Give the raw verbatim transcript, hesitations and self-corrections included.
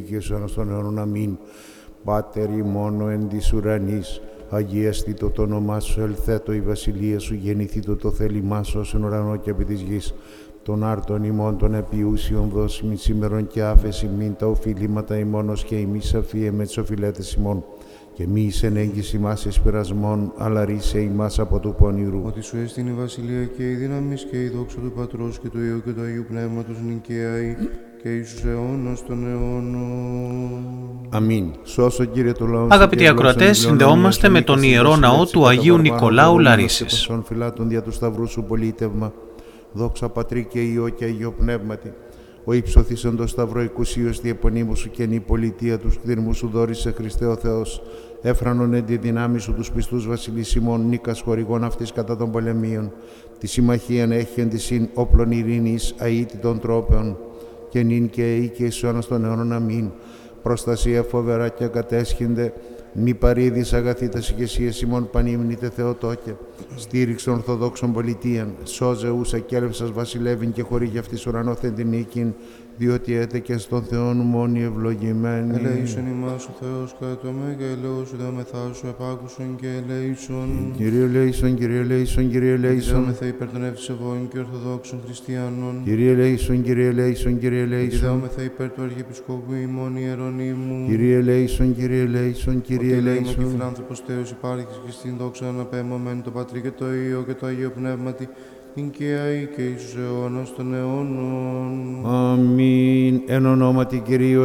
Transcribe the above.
και εις αιώνας των αιώνων. Αμήν. Πάτερ ημών εν της ουρανής, αγιαστήτω το όνομά σου, ελθέτω η βασιλεία σου, γεννηθήτω το θέλημά σου ως εν ουρανό και επί της γης. Των άρτων ημών των επιούσιων δώσιμην σήμερον και άφεση μην τα οφειλήματα ημών ως και ημείς αφίε με τις οφειλέτες ημών. Και μη εις ενέγγις ημάς εις πειρασμών, αλλά ρίσε ημάς από του πονηρού. Ότι σου έστεινε η βασιλεία και η δύναμις και η δόξα του Πατρός και του Υιού και του Αγίου Πνεύματος νικαίαη και εις τους αιώνας των αιώνων. Αμήν. Σώσο Κύριε το λαό. Αγαπητοί ακροατές, συνδεόμαστε με τον Ιερό Ναό του Αγίου Νικολάου Λαρίσσης. Φυλάτων δια του Σταυρού σου πολίτευμα. Δόξα Πατρί και Υιό και Αγίο Πνεύματι. Ο ύψωθήσαν το Σταυρό οικουσίως τη επωνύμου σου και η πολιτεία του κτήρμου σου δόρισε Χριστέ ο Θεός. Έφρανον εν τη δυνάμει σου τους πιστούς βασιλείς ημών, νίκας χορηγών αυτής κατά των πολεμίων. Τη συμμαχίαν έχει εν τη συν όπλων ειρήνης αίτητων τρόπεων. Και νυν και αεί και εις αιώνας των αιώνων. Αμήν. Προστασία φοβερά και κατέσχυνται. Μη παρήδεις αγαθήτας ηγεσίες ημών πανίμνητε Θεοτόκε. Στήριξε ορθοδόξων πολιτείαν. Σώζε ούσα κέλευσας βασιλεύειν και χορήγει αυτής ουρανόθεν την νίκην. Διότι έτεκε στον Θεόν μόνοι ευλογημένοι. Ελέησον ημάς ο Θεός κατά το μέγα ελέος σου δαμεθά σου επάκουσον και ελέησον. Κύριε ελέησον, Κύριε ελέησον, Κύριε ελέησον. Διδόμεθα υπέρ των ευσεβών και ορθοδόξων χριστιανών. Κύριε ελέησον, Κύριε ελέησον, Κύριε ελέησον. Διδόμεθα υπέρ του Αρχιεπισκόπου ημών Ιερονύμου. Κύριε ελέησον, Κύριε ελέησον, Κύριε ελέησον. Ότι φιλάνθρωπος Θεός υπάρχεις και στην δόξα αναπέμωμεν το Πατρί και το Υιό και το Αγίο Πνεύματι. Και αεί και εις αιώνας των αιώνων. Αμήν. Εν ονόματι Κυρίου